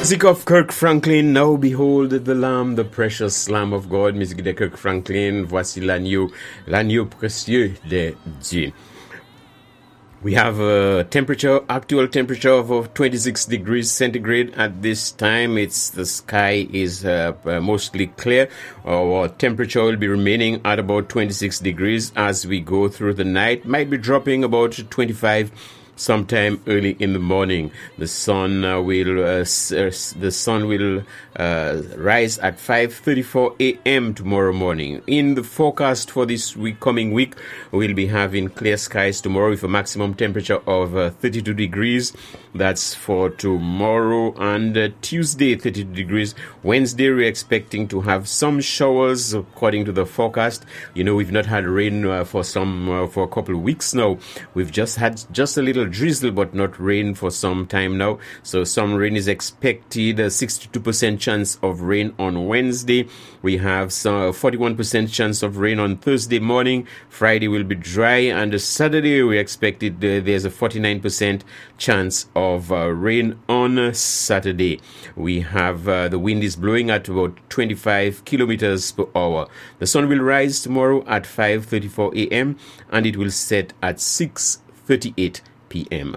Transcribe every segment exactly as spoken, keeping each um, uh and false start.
Music of Kirk Franklin, now behold the Lamb, the precious Lamb of God. Musique de Kirk Franklin, voici l'agneau, l'agneau précieux de Dieu. We have a temperature, actual temperature of twenty-six degrees centigrade at this time. It's the sky is uh, uh, mostly clear. Our temperature will be remaining at about twenty-six degrees as we go through the night. Might be dropping about twenty-five sometime early in the morning. The sun uh, will uh, s- uh, the sun will uh, rise at five thirty-four a.m. tomorrow morning. In the forecast for this week, coming week, we'll be having clear skies tomorrow with a maximum temperature of uh, thirty-two degrees. That's for tomorrow, and uh, Tuesday thirty-two degrees. Wednesday we're expecting to have some showers according to the forecast. You know, we've not had rain uh, for some uh, for a couple of weeks now. We've just had just a little drizzle, but not rain for some time now. So some rain is expected. A sixty-two percent chance of rain on Wednesday. We have some forty-one percent chance of rain on Thursday morning. Friday will be dry, and Saturday we expected uh, there's a forty-nine percent chance of uh, rain on Saturday. We have uh, the wind is blowing at about twenty-five kilometers per hour. The sun will rise tomorrow at five thirty-four a.m. and it will set at six thirty-eight p.m.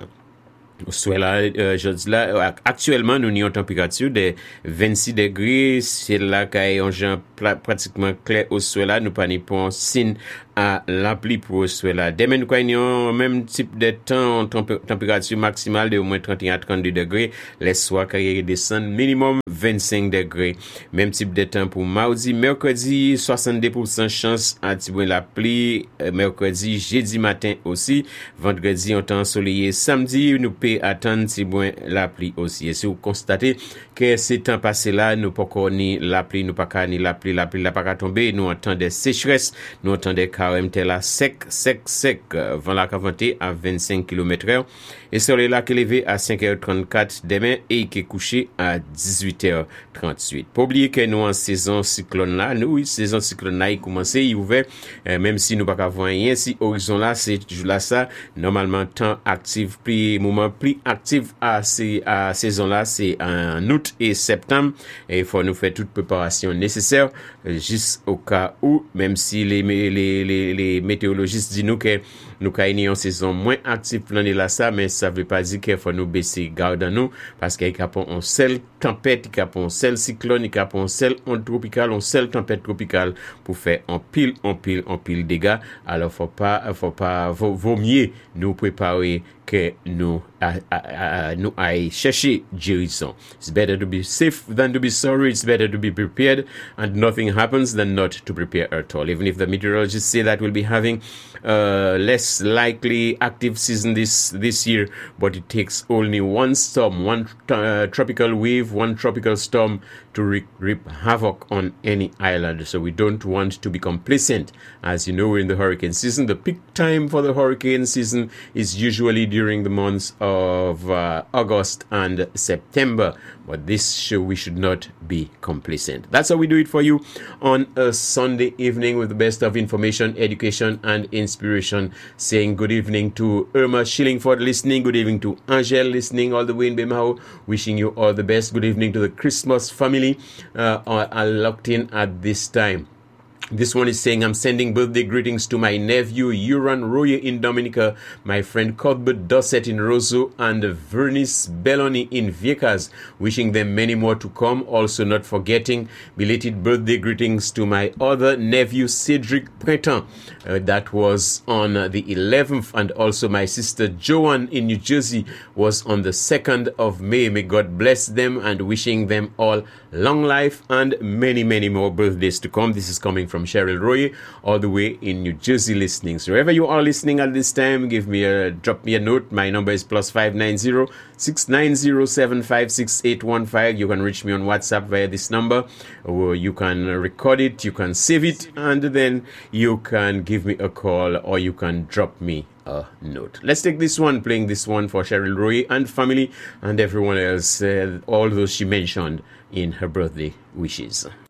Soit euh, jeudi là, actuellement, nous avons une température de vingt-six degrés. C'est là qu'il y a un genre pratiquement clair au soir là. Nous pas ni pour signe à la pluie pour au soir là. Demain, nous avons même type de temps, tempé- température maximale de au moins trente et un à trente-deux degrés. Les soirs, qui descendent minimum vingt-cinq degrés. Même type de temps pour mardi, mercredi, soixante-deux pour cent chance à tirer la pluie. Euh, mercredi, jeudi matin aussi. Vendredi, on temps ensoleillé. Samedi, nous attendre si bon la pluie aussi. Et si vous constatez que ces temps passés là, nous pas ni la pluie, nous pas ni la pluie, la pluie la pas tomber, nous entendons des sécheresses, nous entendons des carèmes là sec, sec, sec, vent la caventé à vingt-cinq kilomètres heure. Et soleil là qui est levé à cinq heures trente-quatre demain et qui est couché à dix-huit heures trente-huit. Pas oublier que nous en saison cyclone là, nous, oui, saison cyclone là, il commence, il ouvert, euh, même si nous pas voir rien, si horizon là, c'est toujours là ça, normalement, temps actif, plus, moment plus actif à ces, à saison là, c'est en août et septembre, et il faut nous faire toute préparation nécessaire, euh, juste au cas où, même si les, les, les, les météorologistes disent nous que nous avons en saison moins active l'année là ça, mais ça veut pas dire qu'il faut nous baisser garde à nous, parce qu'il y a un seul tempête, il y a un seul cyclone, il y a un seul onde tropicale, un seul tempête tropicale pour faire en pile, en pile, en pile dégâts. Alors faut pas, faut pas, vaut, vaut mieux nous préparer que nous à, à, à, nous aille chercher guérison. It's better to be safe than to be sorry. It's better to be prepared, and nothing happens than not to prepare at all. Even if the meteorologists say that we'll be having uh, less likely active season this this year, but it takes only one storm, one uh, tropical wave, one tropical storm to re- reap havoc on any island. So we don't want to be complacent. As you know, we're in the hurricane season. The peak time for the hurricane season is usually during the months of uh, August and September. But this show, we should not be complacent. That's how we do it for you on a Sunday evening with the best of information, education, and inspiration. Saying good evening to Irma Shillingford listening. Good evening to Angel listening all the way in Bemao. Wishing you all the best. Good evening to the Christmas family uh, are, are locked in at this time. This one is saying, I'm sending birthday greetings to my nephew, Euron Royer in Dominica, my friend Cuthbert Dossett in Roseau, and Vernice Belloni in Viecas. Wishing them many more to come. Also not forgetting belated birthday greetings to my other nephew, Cedric Printemps. Uh, that was on uh, the eleventh, and also my sister Joanne in New Jersey was on the second of May. May God bless them, and wishing them all long life and many, many more birthdays to come. This is coming from Cheryl Roy, all the way in New Jersey listening. So wherever you are listening at this time, give me a drop me a note. My number is plus five nine zero six nine zero seven five six eight one five. You can reach me on WhatsApp via this number, or you can record it, you can save it, and then you can give me a call, or you can drop me a note. Let's take this one, playing this one for Cheryl Roy and family and everyone else, uh, all those she mentioned in her birthday wishes.